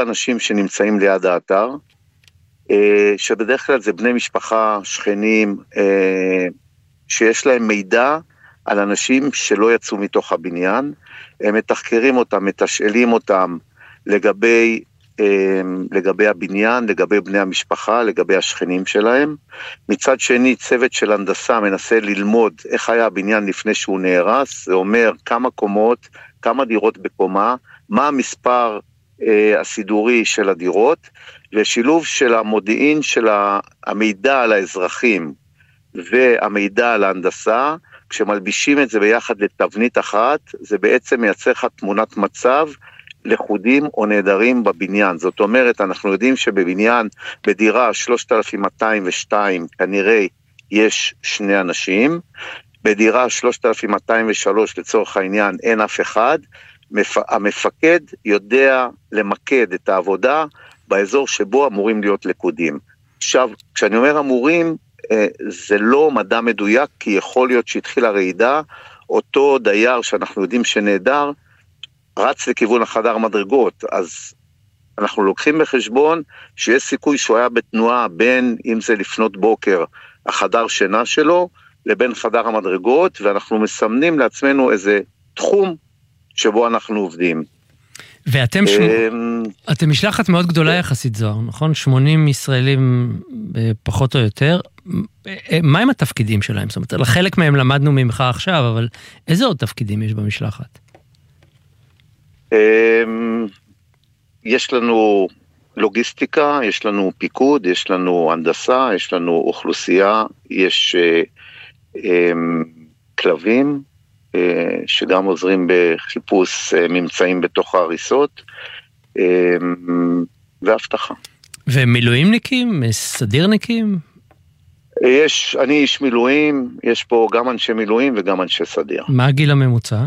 האנשים שנמצאים ליד האתר, שבדרך כלל זה בני משפחה, שכנים, שיש להם מידע על אנשים שלא יצאו מתוך הבניין, הם מתחקרים אותם, מתשאלים אותם לגבי הבניין, לגבי בני המשפחה, לגבי השכנים שלהם. מצד שני, צוות של הנדסה מנסה ללמוד איך היה הבניין לפני שהוא נהרס, זה אומר כמה קומות, כמה דירות בקומה, מה המספר הסידורי של הדירות, ושילוב של המודיעין של המידע על האזרחים והמידע על ההנדסה, כשמלבישים את זה ביחד לתבנית אחת, זה בעצם מייצר לך תמונת מצב לחודים או נהדרים בבניין. זאת אומרת, אנחנו יודעים שבבניין, בדירה 3202, כנראה יש 2 אנשים, בדירה 3203 לצורך העניין אין אף אחד, המפקד יודע למקד את העבודה באזור שבו אמורים להיות לקודים. עכשיו, כשאני אומר אמורים, זה לא מדע מדויק, כי יכול להיות שהתחילה רעידה, אותו דייר שאנחנו יודעים שנהדר, רץ לכיוון החדר מדרגות, אז אנחנו לוקחים בחשבון שיש סיכוי שהוא היה בתנועה בין אם זה לפנות בוקר, החדר שינה שלו, לבין חדר המדרגות, ואנחנו מסמנים לעצמנו איזה תחום שבו אנחנו עובדים. ואתם אתם משלחת מאוד גדולה יחסית זוהר, נכון? 80 ישראלים פחות או יותר. מה הם התפקידים שלהם? זאת אומרת, לחלק מהם למדנו ממך עכשיו, אבל איזה עוד תפקידים יש במשלחת? יש לנו לוגיסטיקה, יש לנו פיקוד, יש לנו הנדסה, יש לנו אוכלוסייה, יש כלבים, שגם עוזרים בחיפוש ממצאים בתוך ההריסות, והבטחה. ומילואימניקים? סדירניקים? אני איש מילואים, יש פה גם אנשי מילואים וגם אנשי סדיר. מה הגיל הממוצע?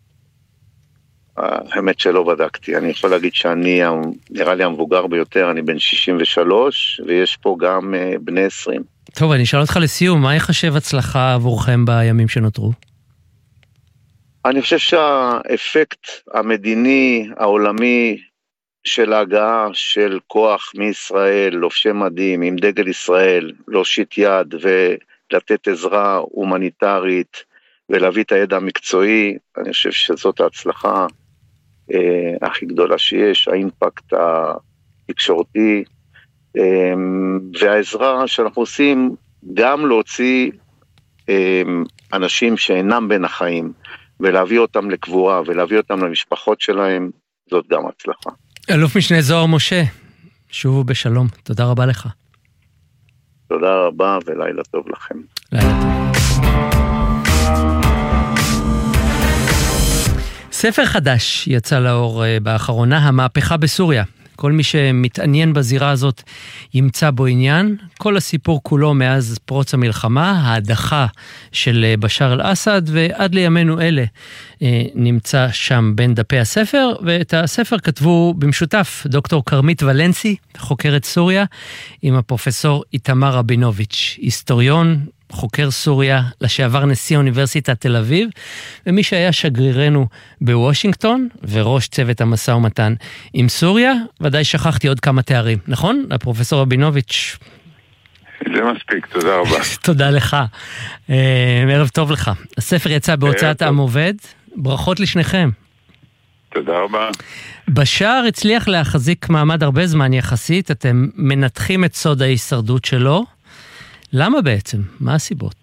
האמת שלא בדקתי, אני יכול להגיד שאני נראה לי המבוגר ביותר, אני בן 63, ויש פה גם בני 20. טוב, אני אשאל אותך לסיום, מה יחשב הצלחה עבורכם בימים שנותרו? אני חושב שהאפקט המדיני העולמי של ההגעה של כוח מישראל, לובשי מדים עם דגל ישראל, להושיט יד ולתת עזרה הומניטרית ולהביא את הידע המקצועי, אני חושב שזאת ההצלחה הכי גדולה שיש, האימפקט התקשורתי והעזרה שאנחנו עושים גם להוציא אנשים שאינם בין החיים ולהביא אותם לקבורה ולהביא אותם למשפחות שלהם, זאת גם הצלחה. אלוף משנה זוהר משה, שובו בשלום, תודה רבה לך. תודה רבה ולילה טוב לכם. לילה טוב. ספר חדש יצא לאור באחרונה, המהפכה בסוריה. כל מי שמתעניין בזירה הזאת ימצא בו עניין. כל הסיפור כולו מאז פרוץ המלחמה, ההדחה של בשאר אל-אסד, ועד לימינו אלה נמצא שם בין דפי הספר, ואת הספר כתבו במשותף דוקטור קרמית ולנסי, חוקרת סוריה, עם הפרופסור איתמר רבינוביץ', היסטוריון, חוקר סוריה, לשעבר נשיא אוניברסיטת תל אביב, ומי שהיה שגרירנו בוושינגטון, וראש צוות המשא ומתן עם סוריה. ודאי שכחתי עוד כמה תארים, נכון? הפרופסור רבינוביץ'. זה מספיק, תודה רבה. תודה לך. ערב טוב לך. הספר יצא בהוצאת עם עובד, ברכות לשניכם. תודה רבה. בשאר הצליח להחזיק מעמד הרבה זמן יחסית, אתם מנתחים את סוד ההישרדות שלו, למה בעצם? מה הסיבות?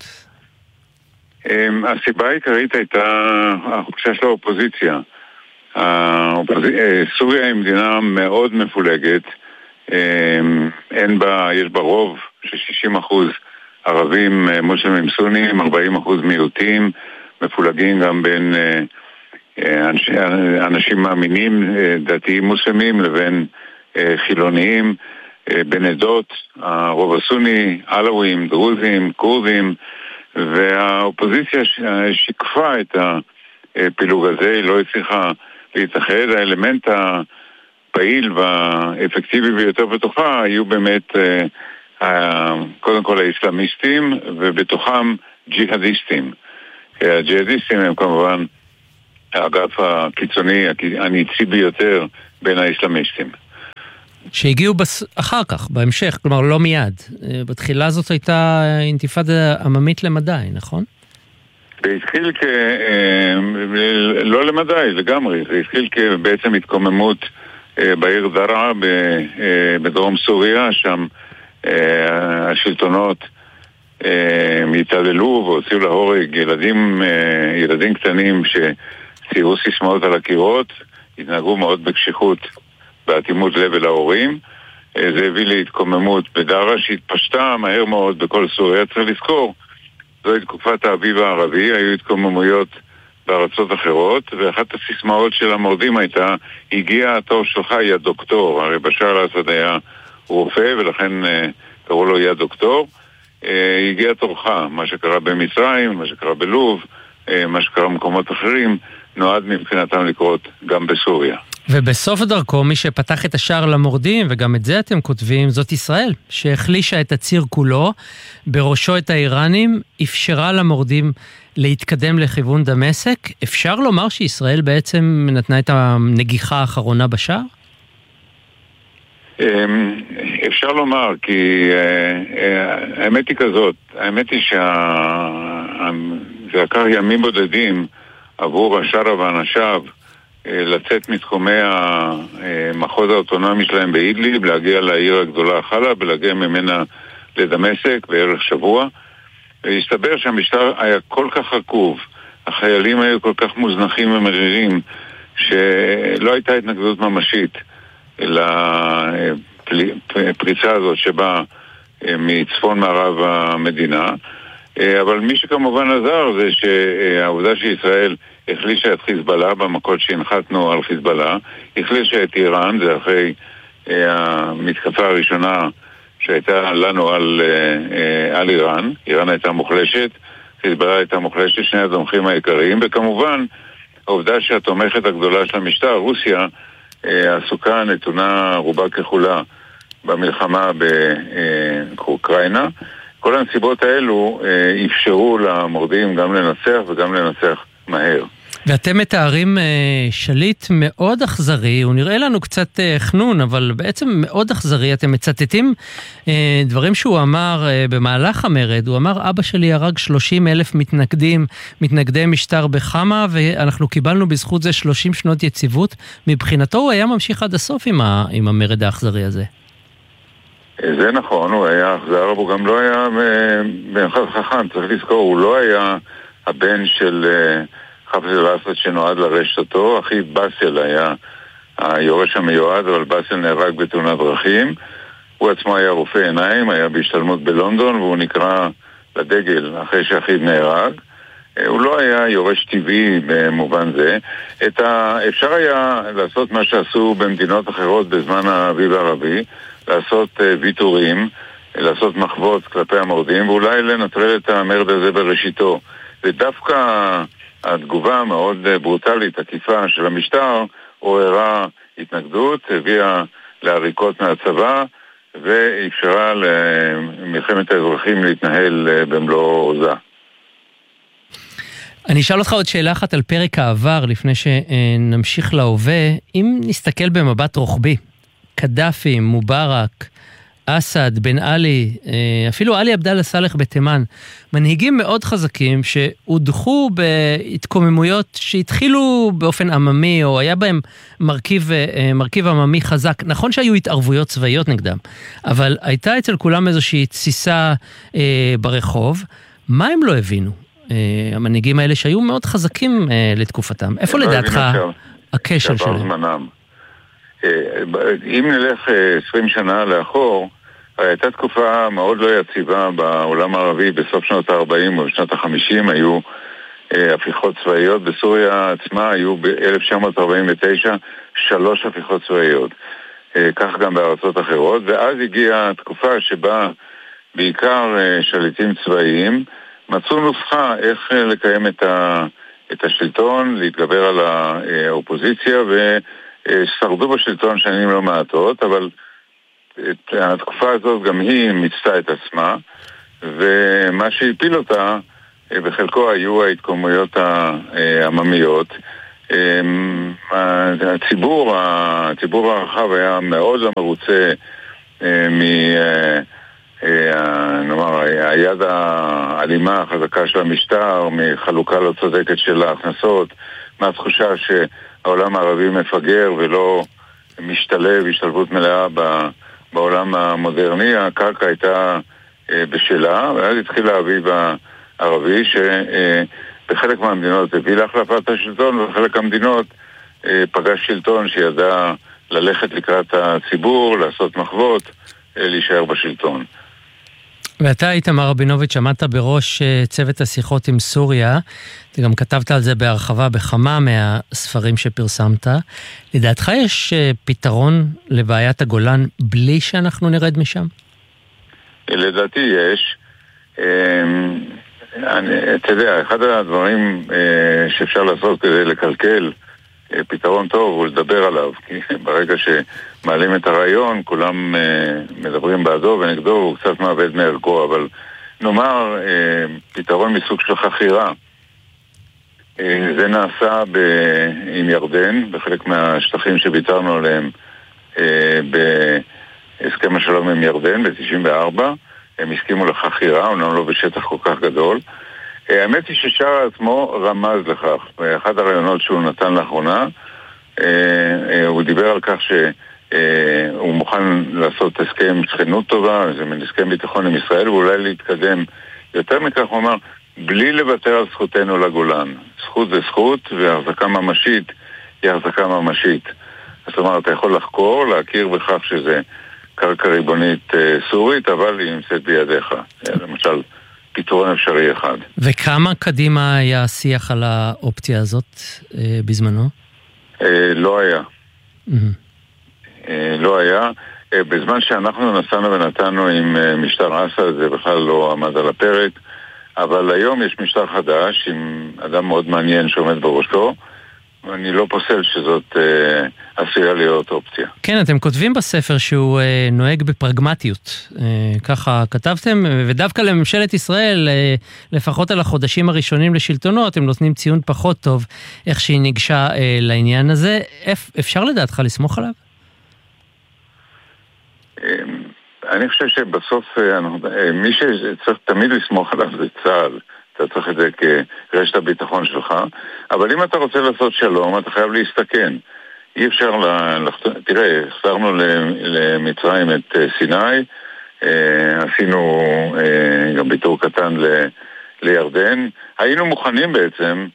הסיבה העיקרית הייתה החולשה של האופוזיציה. סוריה היא מדינה מאוד מפולגת, יש בה רוב של 60% ערבים מוסלמים סונים, 40% מיעוטים, מפולגים גם בין אנשים מאמינים, דתיים מוסלמים לבין חילוניים, בין עדות, הרוב הסוני, אלווים, דרוזים, קורדים, והאופוזיציה שיקפה את הפילוג הזה, היא לא הצליחה להתאחד. האלמנט הפעיל והאפקטיבי ביותר בתוכה היו באמת קודם כל האסלאמיסטים, ובתוכם ג'יהאדיסטים. הג'יהאדיסטים הם כמובן האגף הקיצוני, הניצי ביותר בין האסלאמיסטים. שהגיעו אחר כך, בהמשך, כלומר לא מיד. בתחילה הזאת הייתה אינתיפאדה עממית למדי, נכון? זה התחיל לא למדי, לגמרי. זה התחיל בעצם התקוממות בעיר דרעה בדרום סוריה, שם השלטונות התעללו והוציאו להורג ילדים קטנים שציירו סיסמאות על הקירות, התנהגו מאוד בקשיחות, באטימות לב אל ההורים. זה הביא להתקוממות בדרעה שהתפשטה מהר מאוד בכל סוריה. צריך לזכור, זוהי תקופת האביב הערבי, היו התקוממויות בארצות אחרות, ואחת הסיסמאות של המורדים הייתה, הגיע התור שלך, יא דוקטור. הרי בשאר אל-אסד היה רופא, ולכן קראו לו יא דוקטור. הגיע תורך, מה שקרה במצרים, מה שקרה בלוב, מה שקרה במקומות אחרים, נועד מבחינתם לקרות גם בסוריה. ובסוף דרכו, מי שפתח את השער למורדים, וגם את זה אתם כותבים, זאת ישראל, שהחלישה את הציר כולו, בראשו את האיראנים, אפשרה למורדים להתקדם לכיוון דמשק. אפשר לומר שישראל בעצם נתנה את הנגיחה האחרונה בשער? אפשר לומר, כי האמת היא כזאת, האמת היא שזה לקח ימים בודדים עבור השאר ואנשיו לצאת מתחומי המחוז האוטונומי שלהם באידליב, להגיע לעיר הגדולה חלב ולהגיע ממנה לדמשק בערך שבוע. והסתבר שהמשטר היה כל כך עקוב, החיילים היו כל כך מוזנחים ומרירים, שלא הייתה התנגדות ממשית לפריצה הזאת שבאה מצפון מערב המדינה. אבל מי שכמובן עזר זה שהעובדה שישראל החלישה את חיזבאללה במכות שהנחתנו על חיזבאללה, החלישה את איראן, זה אחרי המתקפה הראשונה שהייתה לנו על איראן. איראן הייתה מוחלשת, חיזבאללה הייתה מוחלשת, שני התומכים העיקריים, וכמובן העובדה שהתומכת הגדולה של המשטר, רוסיה, עסוקה נתונה רובה ככולה במלחמה באוקראינה. כל הנסיבות האלו אפשרו למורדים גם לנצח וגם לנצח מהר. ואתם מתארים שליט מאוד אכזרי, הוא נראה לנו קצת חנון, אבל בעצם מאוד אכזרי. אתם מצטטים דברים שהוא אמר במהלך המרד. הוא אמר, אבא שלי הרג 30,000 מתנגדי משטר בחמה, ואנחנו קיבלנו בזכות זה 30 שנות יציבות. מבחינתו הוא היה ממשיך עד הסוף עם המרד האכזרי הזה. זה נכון, הוא היה אכזר, אבל הוא גם לא היה באחד חכם. צריך לזכור, הוא לא היה הבן של חאפז אל-אסד שנועד לרשת אותו. אחיו באסל היה היורש המיועד, אבל באסל נהרג בתאונת דרכים. הוא עצמו היה רופא עיניים, היה בהשתלמות בלונדון, והוא נקרא לדגל אחרי שאחיו נהרג. הוא לא היה יורש טבעי במובן זה. אפשר היה לעשות מה שעשו במדינות אחרות בזמן האביב הערבי, לעשות ויתורים, לעשות מחוות כלפי המורדים, ואולי לנטרל את המרד הזה בראשיתו. ודווקא התגובה המאוד ברוטלית, עקיפה של המשטר, עוררה התנגדות, הביאה לעריקות מהצבא, ואפשרה למלחמת האזרחים להתנהל במלוא עוזה. אני אשאל אותך עוד שאלה אחת על פרק העבר, לפני שנמשיך להווה. אם נסתכל במבט רוחבי, קדאפי, מובארק, אסד, בן עלי, אפילו עלי עבדאללה סאלח בתימן, מנהיגים מאוד חזקים שהודחו בהתקוממויות שהתחילו באופן עממי, או היה בהם מרכיב עממי חזק. נכון שהיו התערבויות צבאיות נגדם, אבל הייתה אצל כולם איזושהי תסיסה ברחוב. מה הם לא הבינו? המנהיגים האלה שהיו מאוד חזקים לתקופתם. איפה לדעתך הכשל שלהם? אם נלך 20 שנה לאחור, הייתה תקופה מאוד לא יציבה בעולם הערבי. בסוף שנות ה-40 ובשנות ה-50 היו הפיכות צבאיות. בסוריה עצמה היו ב-1949 3 הפיכות צבאיות. כך גם בארצות אחרות. ואז הגיעה תקופה שבה בעיקר שליטים צבאיים מצאו נוסחה איך לקיים את השלטון, להתגבר על האופוזיציה, ושרדו בשלטון שנים לא מעטות, אבל התקופה הזאת גם היא מיצתה את עצמה, ומה שהפיל אותה בחלקו היו ההתקוממויות העממיות, הציבור הרחב היה מאוד לא מרוצה נאמר, היד האלימה החזקה של המשטר, מחלוקה לא צודקת של ההכנסות, מהתחושה שהעולם הערבי מפגר ולא משתלב השתלבות מלאה בעולם המודרני. הקרקע הייתה בשלה, ואז התחיל האביב הערבי שבחלק מהמדינות הביא להחלפת השלטון, ובחלק המדינות פגש שלטון שידע ללכת לקראת הציבור, לעשות מחוות, להישאר בשלטון. ואתה, איתמר רבינוביץ', עמדת בראש צוות השיחות עם סוריה, אתה גם כתבת על זה בהרחבה בכמה מהספרים שפרסמת. לדעתך יש פתרון לבעיית הגולן בלי שאנחנו נרד משם? לדעתי יש. אתה יודע, אחד הדברים שאפשר לעשות כדי לקלקל פתרון טוב הוא לדבר עליו, כי ברגע שמעלים את הרעיון כולם מדברים בעדו ונגדו, הוא קצת מאבד מערכו. אבל נאמר פתרון מסוג של חכירה, זה נעשה עם ירדן בחלק מהשטחים שביטרנו עליהם בהסכם השלום עם ירדן ב-94. הם הסכימו לחכירה, אומנם לא בשטח כל כך גדול. האמת היא ששאר עצמו רמז לכך. באחד הרעיונות שהוא נתן לאחרונה, הוא דיבר על כך שהוא מוכן לעשות הסכם שכנות טובה, זה מן הסכם ביטחון עם ישראל, ואולי להתקדם יותר מכך. הוא אמר, בלי לוותר על זכותנו לגולן. זכות זה זכות, והחזקה ממשית היא החזקה ממשית. זאת אומרת, אתה יכול לחקור, להכיר בכך שזה קרקע ריבונית סורית, אבל היא נמצאת בידיך. למשל, פתרון אפשרי אחד. וכמה קדימה היה שיח על האופציה הזאת בזמנו? לא היה. לא היה. בזמן שאנחנו נסענו ונתנו עם משטר אסד, זה בכלל לא עמד על הפרק, אבל היום יש משטר חדש עם אדם מאוד מעניין שעומד בראשו, ואני לא פוסל שזאת עשויה להיות אופציה. כן, אתם כותבים בספר שהוא נוהג בפרגמטיות. ככה כתבתם, ודווקא לממשלת ישראל, לפחות על החודשים הראשונים לשלטונו, אתם נותנים ציון פחות טוב איך שהיא ניגשה לעניין הזה. אפשר לדעתך לסמוך עליו? אני חושב שבסוף מי שצריך תמיד לסמוך עליו זה צה"ל. אתה צריך את זה כרשת הביטחון שלך, אבל אם אתה רוצה לעשות שלום, אתה חייב להסתכן. אי אפשר תראה, החזרנו למצרים את סיני, עשינו גם ביטור קטן לירדן, היינו מוכנים בעצם,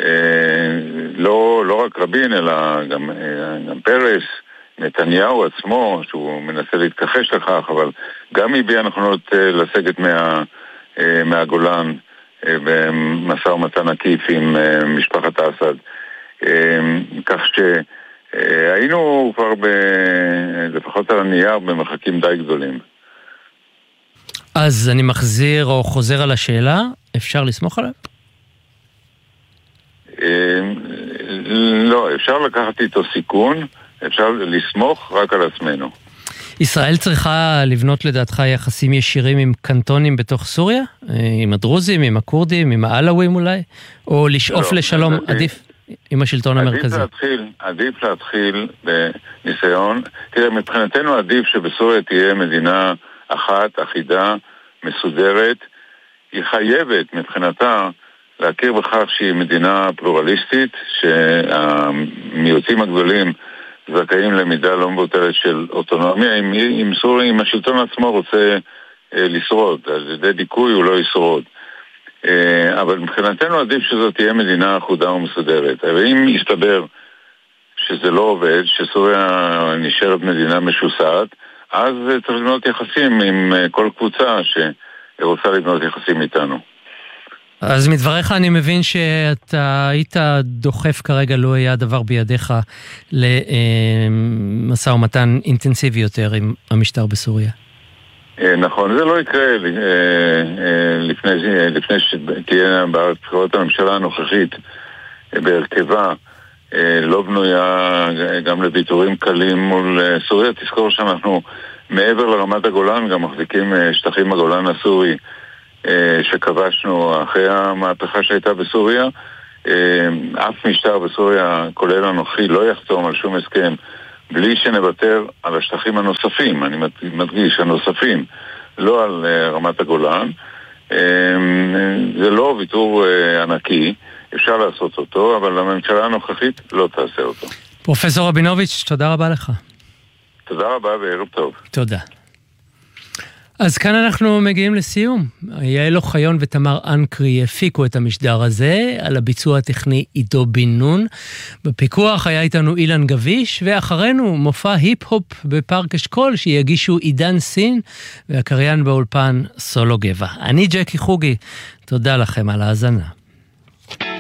לא רק רבין, אלא גם פרס, נתניהו עצמו, שהוא מנסה להתכחש לכך, אבל גם הביע נכונות לסגת מהגולן, במשא ומתן עקיף עם משפחת אסד. כך שהיינו כבר לפחות על הנייר במרחקים די גדולים. אז אני מחזיר או חוזר על השאלה, אפשר לסמוך עליו? לא, אפשר לקחת איתו סיכון, אפשר לסמוך רק על עצמנו. ישראל צריכה לבנות לדעתך יחסים ישירים עם קנטונים בתוך סוריה? עם הדרוזים, עם הקורדים, עם העלווים אולי? או לשאוף לשלום עדיף עם השלטון המרכזי? עדיף להתחיל בניסיון. תראה, מבחינתנו עדיף שבסוריה תהיה מדינה אחת, אחידה, מסודרת. היא חייבת מבחינתה להכיר בכך שהיא מדינה פלורליסטית, שהמיעוטים הגדולים זכאים למידה לא מבוטלת של אוטונומיה. אם השלטון עצמו רוצה לשרוד, על ידי דיכוי הוא לא ישרוד. אבל מבחינתנו עדיף שזאת תהיה מדינה אחודה ומסודרת. אבל אם יסתבר שזה לא עובד, שסוריה נשארת מדינה משוסעת, אז צריך לבנות יחסים עם כל קבוצה שרוצה לבנות יחסים איתנו. אז מדבריך אני מבין שאתה היית דוחף כרגע, לא היה דבר בידיך למשא ומתן אינטנסיבי יותר עם המשטר בסוריה. נכון, זה לא יקרה לפני שתהיה בבחירות הממשלה הנוכחית בהרכבה לא בנויה גם לוויתורים קלים מול סוריה. תזכור שאנחנו מעבר לרמת הגולן גם מחזיקים שטחים בגולן הסורי שכבשנו אחרי המהפכה שהייתה בסוריה. אף משטר בסוריה, כולל הנוכחי, לא יחתום על שום הסכם בלי שנוותר על השטחים הנוספים, אני מדגיש, הנוספים, לא על רמת הגולן. זה לא ויתור ענקי, אפשר לעשות אותו, אבל הממשלה הנוכחית לא תעשה אותו. פרופסור רבינוביץ', תודה רבה לך. תודה רבה וערב טוב. תודה. אז כאן אנחנו מגיעים לסיום. יעל אוחיון ותמר אנקרי הפיקו את המשדר הזה, על הביצוע הטכני עידו בן נון. בפיקוח היה איתנו אילן גביש, ואחרינו מופע היפ-הופ בפארק אשכול, שיגישו עידן סין, והקריין באולפן סולו גבע. אני ג'קי חוגי, תודה לכם על ההאזנה.